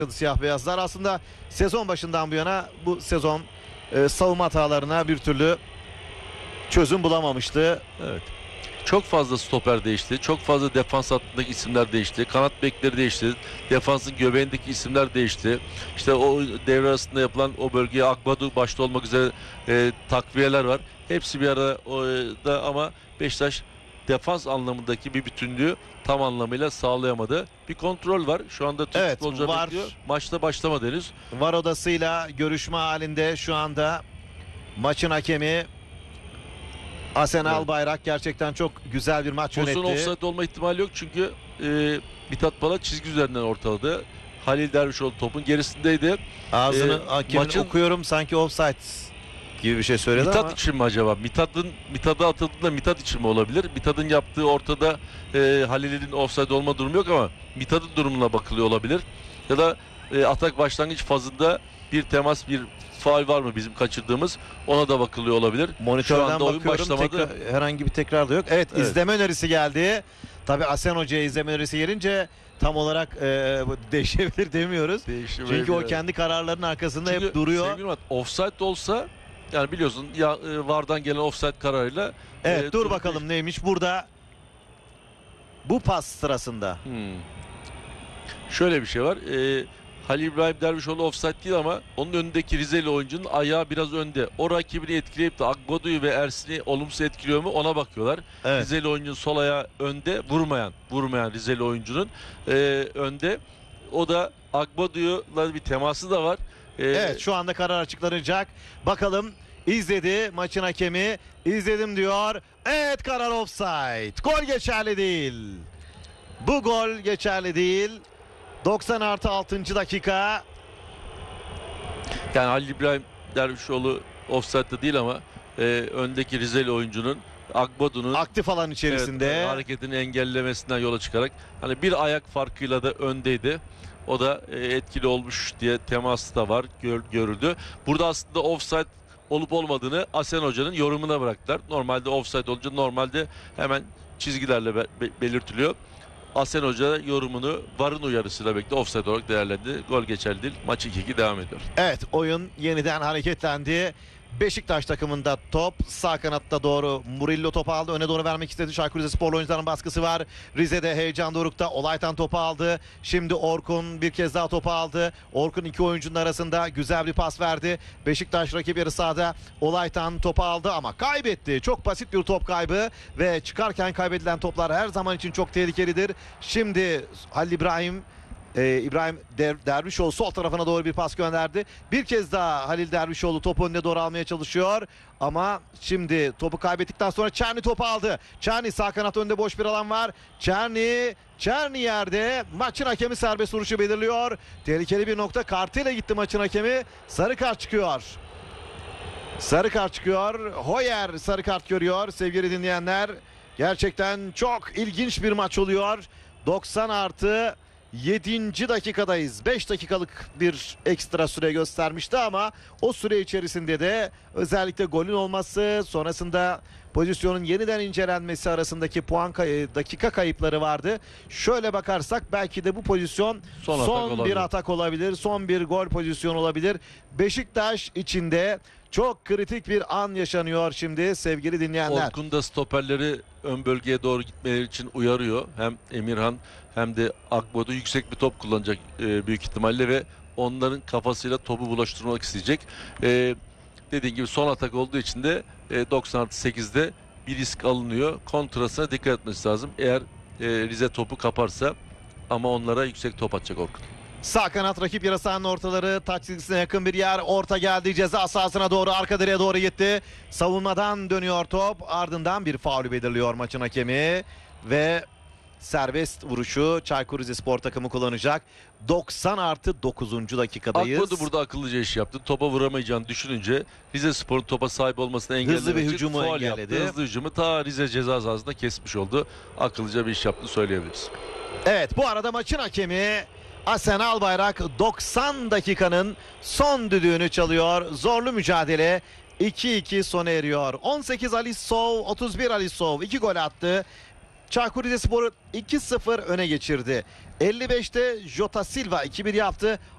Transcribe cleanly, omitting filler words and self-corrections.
Siyah beyazlar aslında sezon başından bu yana bu sezon savunma hatalarına bir türlü çözüm bulamamıştı. Evet. Çok fazla stoper değişti. Çok fazla defans hattındaki isimler değişti. Kanat bekleri değişti. Defansın göbeğindeki isimler değişti. İşte o devre arasında yapılan o bölgeye Akbadu başta olmak üzere takviyeler var. Hepsi bir arada ama Beşiktaş defans anlamındaki bir bütünlüğü tam anlamıyla sağlayamadı. Bir kontrol var. Şu anda Türk futbolcular bekliyor. Maçta başlamadı henüz. VAR odasıyla görüşme halinde şu anda maçın hakemi Asen Albayrak gerçekten çok güzel bir maç yönetti. Pozisyon offside olma ihtimali yok çünkü Mithat Pala çizgi üzerinden ortaladı. Halil Dervişoğlu topun gerisindeydi. Ağzını hakemin okuyorum sanki offside gibi bir şey söyledi Mithat ama. için mi acaba? Mithat'a atıldığında Mithat için mi olabilir? Mithat'ın yaptığı ortada Halil'in offside olma durumu yok ama Mithat'ın durumuna bakılıyor olabilir. Ya da atak başlangıç fazında bir temas, bir faul var mı bizim kaçırdığımız? Ona da bakılıyor olabilir. Monitörden bakıyorum, herhangi bir tekrar da yok. Evet, izleme önerisi geldi. Tabii Asen Hoca'ya izleme önerisi gelince tam olarak değişebilir demiyoruz. Çünkü o kendi kararlarının arkasında hep duruyor. Sevgili Murat, offside olsa yani biliyorsun ya VAR'dan gelen offside kararıyla. Evet, dur bakalım neymiş burada bu pas sırasında. Şöyle bir şey var. Halil İbrahim Dervişoğlu offside değil ama onun önündeki Rizeli oyuncunun ayağı biraz önde. O rakibini etkileyip de Akbadu'yu ve Ersin'i olumsuz etkiliyor mu ona bakıyorlar. Evet. Rizeli oyuncunun sol ayağı önde, vurmayan Rizeli oyuncunun önde. O da Akbadu'yla bir teması da var. Evet, şu anda karar açıklanacak. Bakalım, izledi maçın hakemi. İzledim diyor. Evet, karar offside. Gol geçerli değil. Bu gol geçerli değil. 90+6. dakika. Yani Halil İbrahim Dervişoğlu offside'da değil ama öndeki Rizeli oyuncunun Akbadu'nun aktif alan içerisinde hareketini engellemesinden yola çıkarak hani bir ayak farkıyla da öndeydi. O da etkili olmuş diye teması da var, görüldü. Burada aslında offside olup olmadığını Asen Hoca'nın yorumuna bıraktılar. Normalde offside olunca normalde hemen çizgilerle belirtiliyor. Asen Hoca yorumunu VAR'ın uyarısıyla birlikte offside olarak değerlendi. Gol geçerli değil. Maç 2-2 devam ediyor. Evet, oyun yeniden hareketlendi. Beşiktaş takımında top sağ kanatta doğru Murillo topu aldı. Öne doğru vermek istedi. Çaykur Rizesporlu oyuncuların baskısı var. Rize'de heyecan dorukta. Olaytan topu aldı. Şimdi Orkun bir kez daha topu aldı. Orkun iki oyuncunun arasında güzel bir pas verdi. Beşiktaş rakip yarı sahada Olaytan topu aldı ama kaybetti. Çok basit bir top kaybı ve çıkarken kaybedilen toplar her zaman için çok tehlikelidir. Şimdi Halil İbrahim Dervişoğlu sol tarafına doğru bir pas gönderdi. Bir kez daha Halil Dervişoğlu topu önüne doğru almaya çalışıyor. Ama şimdi topu kaybettikten sonra Çerni topu aldı. Çerni sağ kanat önünde boş bir alan var. Çerni yerde. Maçın hakemi serbest vuruşu belirliyor. Tehlikeli bir nokta. Kartıyla gitti maçın hakemi. Sarı kart çıkıyor. Sarı kart çıkıyor. Hoyer sarı kart görüyor sevgili dinleyenler. Gerçekten çok ilginç bir maç oluyor. 90+7. dakikadayız. 5 dakikalık bir ekstra süre göstermişti ama o süre içerisinde de özellikle golün olması, sonrasında pozisyonun yeniden incelenmesi arasındaki dakika kayıpları vardı. Şöyle bakarsak belki de bu pozisyon son bir atak olabilir. Son bir gol pozisyonu olabilir. Beşiktaş içinde çok kritik bir an yaşanıyor şimdi sevgili dinleyenler. Orkun da stoperleri ön bölgeye doğru gitmeleri için uyarıyor. Hem Emirhan hem de Akbadu yüksek bir top kullanacak büyük ihtimalle ve onların kafasıyla topu bulaştırmak isteyecek. Dediğim gibi son atak olduğu için de 90+8'de bir risk alınıyor. Kontrasına dikkat etmesi lazım. Eğer Rize topu kaparsa ama onlara yüksek top atacak Orkun. Sağ kanat rakip yarı sahanın ortaları, taç çizgisine yakın bir yer. Orta geldi, ceza sahasına doğru, arka direğe doğru gitti. Savunmadan dönüyor top. Ardından bir faulü belirliyor maçın hakemi ve serbest vuruşu Çaykur Rizespor takımı kullanacak. 90+9. dakikadayız. Akbadu burada akıllıca iş yaptı. Topa vuramayacağını düşününce Rizespor'un topa sahip olmasını engellemek hızlı bir hücumu engelledi. Hızlı hücumu ta Rize ceza sahasında kesmiş oldu. Akıllıca bir iş yaptığını söyleyebiliriz. Evet, bu arada maçın hakemi Asen Albayrak 90 dakikanın son düdüğünü çalıyor. Zorlu mücadele 2-2 sona eriyor. 18 Alisov, 31 Alisov 2 gol attı. Çaykur Rizespor'u 2-0 öne geçirdi. 55'te Jota Silva 2-1 yaptı.